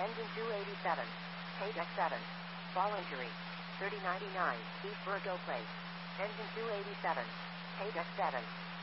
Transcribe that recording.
Engine 287. Page X7. Ball injury. 3099, East Virgo Place. Engine 287. Page X7.